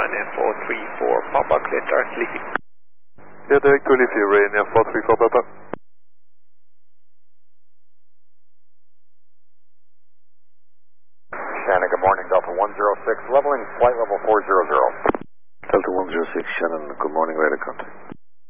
Ryanair 434 Papa, clear direct leaving. Yeah, direct to leave you, Ryanair 434 Papa. Shannon, good morning, Delta 106, leveling flight level 400. Delta 106, Shannon, good morning, radar contact.